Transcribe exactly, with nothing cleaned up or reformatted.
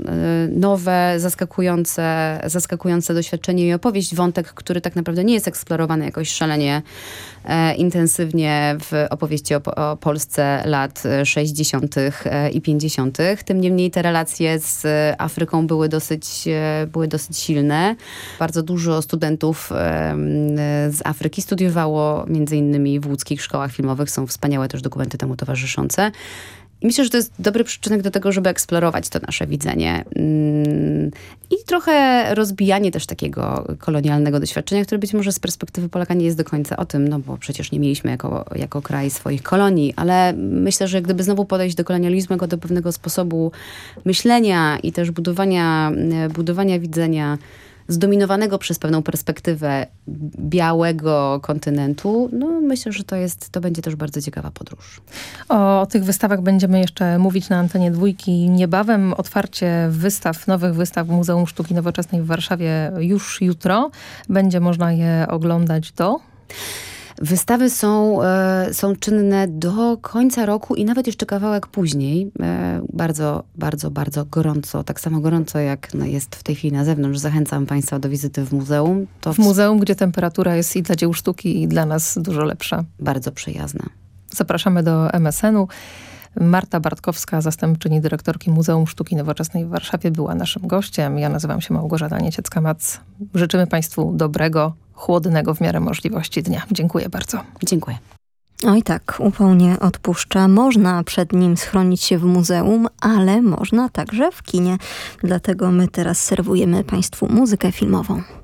nowe, zaskakujące, zaskakujące doświadczenie i opowieść, wątek, który tak naprawdę nie jest eksplorowany jakoś szalenie e, intensywnie w opowieści o, o Polsce lat sześćdziesiątych i pięćdziesiątych. Tym niemniej te relacje z Afryką były dosyć, były dosyć silne. Bardzo dużo studentów e, z Afryki studiowało między innymi w łódzkich szkołach filmowych. Są wspaniałe też dokumenty temu towarzyszące. I myślę, że to jest dobry przyczynek do tego, żeby eksplorować to nasze widzenie. I trochę rozbijanie też takiego kolonialnego doświadczenia, które być może z perspektywy Polaka nie jest do końca o tym, no bo przecież nie mieliśmy jako, jako kraj swoich kolonii, ale myślę, że gdyby znowu podejść do kolonializmu jako do pewnego sposobu myślenia i też budowania, budowania widzenia zdominowanego przez pewną perspektywę białego kontynentu, no myślę, że to jest, to będzie też bardzo ciekawa podróż. O, o tych wystawach będziemy jeszcze mówić na antenie Dwójki niebawem. Otwarcie wystaw, nowych wystaw w Muzeum Sztuki Nowoczesnej w Warszawie już jutro. Będzie można je oglądać do... Wystawy są, e, są czynne do końca roku i nawet jeszcze kawałek później. E, bardzo, bardzo, bardzo gorąco, tak samo gorąco jak no, jest w tej chwili na zewnątrz. Zachęcam Państwa do wizyty w muzeum. To w muzeum, gdzie temperatura jest i dla dzieł sztuki, i dla nas dużo lepsza. Bardzo przyjazna. Zapraszamy do M S N-u. Marta Bartkowska, zastępczyni dyrektorki Muzeum Sztuki Nowoczesnej w Warszawie, była naszym gościem. Ja nazywam się Małgorzata Nieciecka-Mac. Życzymy Państwu dobrego, chłodnego w miarę możliwości dnia. Dziękuję bardzo. Dziękuję. Oj tak, upał nie odpuszcza. Można przed nim schronić się w muzeum, ale można także w kinie. Dlatego my teraz serwujemy Państwu muzykę filmową.